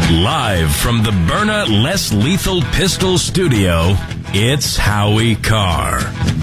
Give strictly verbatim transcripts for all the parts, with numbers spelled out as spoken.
Live from the Byrna Less Lethal Pistol Studio, it's Howie Carr.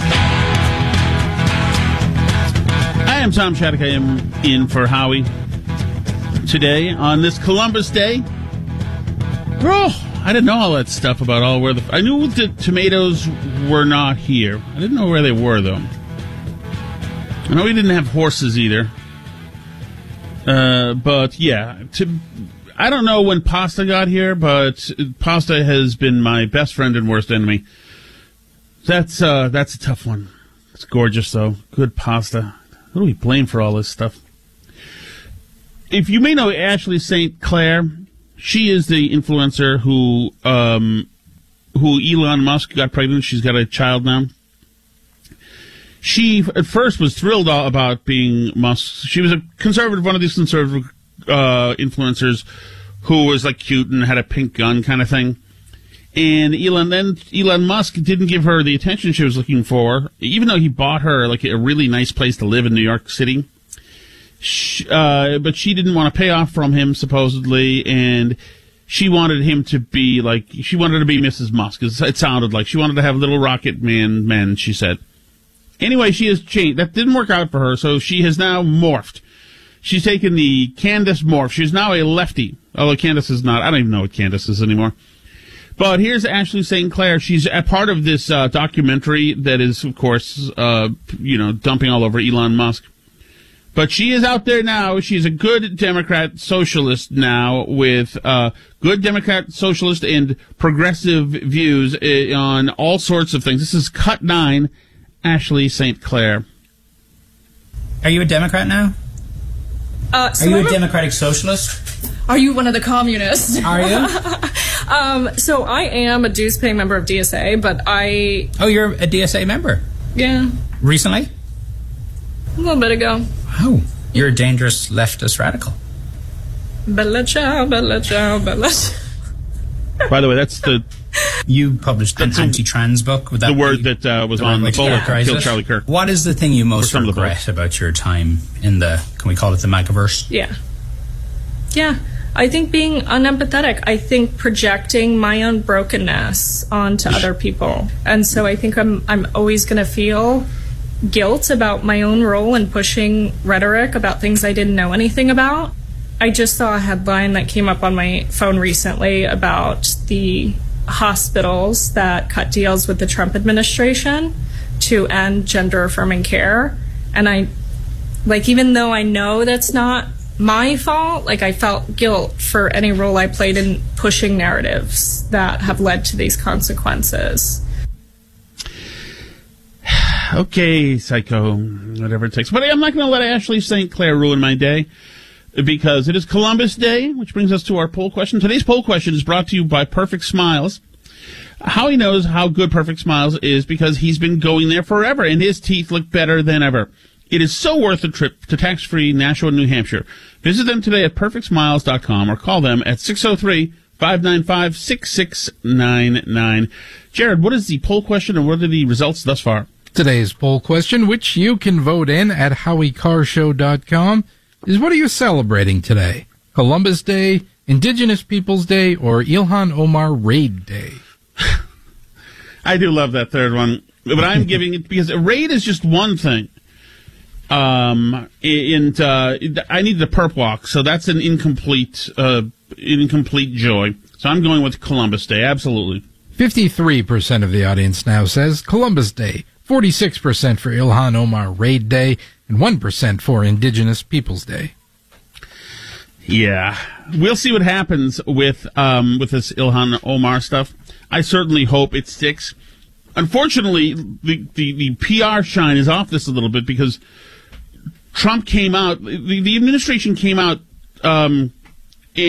I am Tom Shattuck. I am in for Howie today on this Columbus Day. Oh, I didn't know all that stuff about all where the... I knew the tomatoes were not here. I didn't know where they were, though. I know we didn't have horses either. Uh, but, yeah, to... I don't know when pasta got here, but pasta has been my best friend and worst enemy. That's uh, that's a tough one. It's gorgeous, though. Good pasta. Who do we blame for all this stuff? If you may know Ashley Saint Clair, she is the influencer who um, who Elon Musk got pregnant. She's got a child now. She, at first, was thrilled about being Musk. She was a conservative, one of these conservative Uh, influencers who was like cute and had a pink gun kind of thing. And Elon then Elon Musk didn't give her the attention she was looking for, even though he bought her like a really nice place to live in New York City. She, uh, but she didn't want to pay off from him, supposedly, and she wanted him to be like, she wanted to be Missus Musk. It sounded like she wanted to have little rocket man men, she said. Anyway, she has changed. That didn't work out for her, so she has now morphed. She's taken the Candace morph. She's now a lefty, although Candace is not. I don't even know what Candace is anymore. But here's Ashley Saint Clair. She's a part of this uh, documentary that is, of course, uh, you know, dumping all over Elon Musk. But she is out there now. She's a good Democrat socialist now with uh, good Democrat socialist and progressive views uh, on all sorts of things. This is Cut nine, Ashley Saint Clair. Are you a Democrat now? Uh, so Are you I'm a democratic socialist? Are you one of the communists? Are you? um, so I am a dues-paying member of D S A, but I... Oh, you're a D S A member? Yeah. Recently? A little bit ago. Oh, you're a dangerous leftist radical. Bella ciao, bella ciao, bella ciao. By the way, that's the... You published an That's a- anti-trans book. Would that the be word that uh, was the on right the way to bullet that characterize killed it? Charlie Kirk. What is the thing you most some of the regret about your time in the, can we call it the MAGAverse? Yeah. Yeah. I think being unempathetic. I think projecting my own brokenness onto other people. And so I think I'm I'm always going to feel guilt about my own role in pushing rhetoric about things I didn't know anything about. I just saw a headline that came up on my phone recently about the hospitals that cut deals with the Trump administration to end gender-affirming care. And I, like, even though I know that's not my fault, like, I felt guilt for any role I played in pushing narratives that have led to these consequences. Okay, psycho, whatever it takes. But I'm not going to let Ashley Saint Clair ruin my day, because it is Columbus Day, which brings us to our poll question. Today's poll question is brought to you by Perfect Smiles. Howie knows how good Perfect Smiles is because he's been going there forever, and his teeth look better than ever. It is so worth a trip to tax-free Nashua, New Hampshire. Visit them today at perfect smiles dot com or call them at six oh three, five nine five, six six nine nine. Jared, what is the poll question, and what are the results thus far? Today's poll question, which you can vote in at howie carr show dot com, is what are you celebrating today? Columbus Day, Indigenous Peoples Day, or Ilhan Omar Raid Day? I do love that third one, but I'm giving it because raid is just one thing. Um, and uh, I need the perp walk, so that's an incomplete, uh, incomplete joy. So I'm going with Columbus Day, absolutely. fifty-three percent of the audience now says Columbus Day, forty-six percent for Ilhan Omar Raid Day, and one percent for Indigenous Peoples Day. Yeah, we'll see what happens with um, with this Ilhan Omar stuff. I certainly hope it sticks. Unfortunately, the, the, the P R shine is off this a little bit because Trump came out, the, the administration came out um,